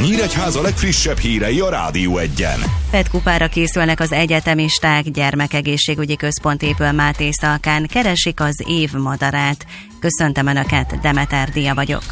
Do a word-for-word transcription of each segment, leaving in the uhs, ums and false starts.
Nyíregyháza legfrissebb hírei a Rádió Egyen. Petkupára készülnek az egyetemisták, gyermekegészségügyi központ épül Máté Szalkán, keresik az év madarát. Köszöntöm Önöket, Demeter Dia vagyok.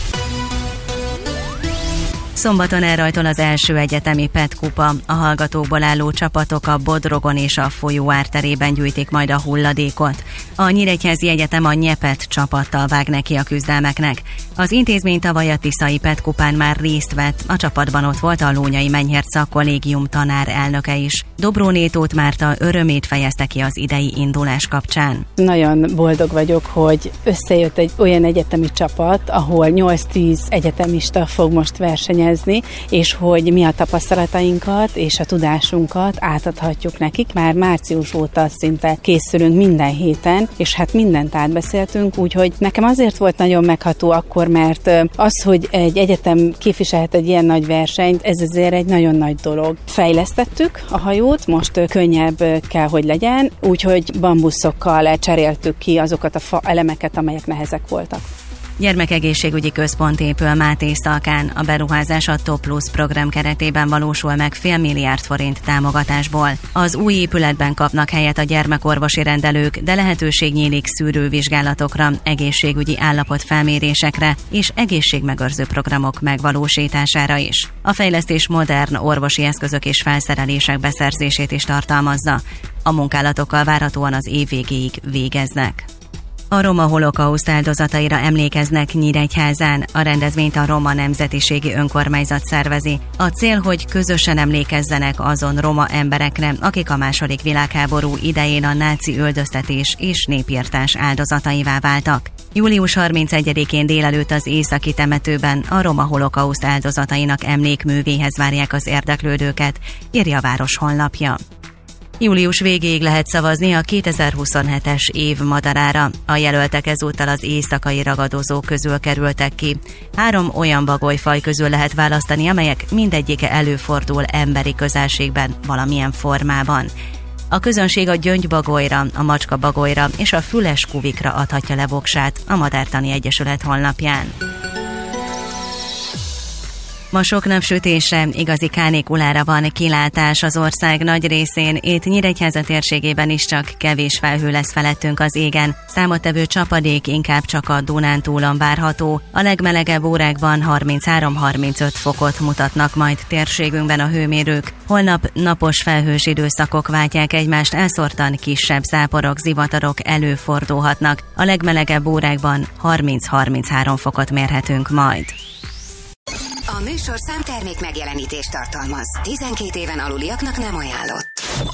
Szombaton elrajtol az első egyetemi Petkupa. A hallgatókból álló csapatok a Bodrogon és a folyó árterében gyűjtik majd a hulladékot. A Nyíregyházi Egyetem a Nyepet csapattal vág neki a küzdelmeknek. Az intézmény tavaly a Tiszai Petkupán már részt vett, a csapatban ott volt a Lónyai Menyhért Szakkollégium tanár elnöke is. Dobróné Tóth Márta örömét fejezte ki az idei indulás kapcsán. Nagyon boldog vagyok, hogy összejött egy olyan egyetemi csapat, ahol nyolc-tíz egyetemista fog most versenyezni, és hogy mi a tapasztalatainkat és a tudásunkat átadhatjuk nekik. Már március óta szinte készülünk minden héten, és hát mindent átbeszéltünk, úgyhogy nekem azért volt nagyon megható akkor, mert az, hogy egy egyetem képviselhet egy ilyen nagy versenyt, ez azért egy nagyon nagy dolog. Fejlesztettük a hajót, most könnyebb kell, hogy legyen, úgyhogy bambuszokkal cseréltük ki azokat a fa elemeket, amelyek nehezek voltak. Gyermekegészségügyi központ épül Máté Szalkán. A beruházás a Top Plus program keretében valósul meg fél milliárd forint támogatásból. Az új épületben kapnak helyet a gyermekorvosi rendelők, de lehetőség nyílik szűrővizsgálatokra, egészségügyi állapotfelmérésekre és egészségmegőrző programok megvalósítására is. A fejlesztés modern orvosi eszközök és felszerelések beszerzését is tartalmazza. A munkálatokkal várhatóan az év végéig végeznek. A roma holokauszt áldozataira emlékeznek Nyíregyházán. A rendezvényt a Roma Nemzetiségi Önkormányzat szervezi. A cél, hogy közösen emlékezzenek azon roma emberekre, akik a második világháború idején a náci üldöztetés és népirtás áldozataivá váltak. július harmincegyedikén délelőtt az északi temetőben a roma holokauszt áldozatainak emlékművéhez várják az érdeklődőket, írja a város honlapja. Július végéig lehet szavazni a kétezer-huszonhetes év madarára. A jelöltek ezúttal az éjszakai ragadozók közül kerültek ki. Három olyan bagolyfaj közül lehet választani, amelyek mindegyike előfordul emberi közelségben valamilyen formában. A közönség a gyöngybagolyra, a macskabagolyra és a füles kuvikra adhatja le voksát a Madártani Egyesület honlapján. Ma sok napsütésre, igazi kánikulára van kilátás az ország nagy részén, itt Nyíregyháza térségében is csak kevés felhő lesz felettünk az égen. Számottevő csapadék inkább csak a Dunántúlon várható. A legmelegebb órákban harminchárom-harmincöt fokot mutatnak majd térségünkben a hőmérők. Holnap napos felhős időszakok váltják egymást, elszórtan kisebb záporok, zivatarok előfordulhatnak. A legmelegebb órákban harminc-harminchárom fokot mérhetünk majd. A műsorszám termék megjelenítést tartalmaz. tizenkét éven aluliaknak nem ajánlott.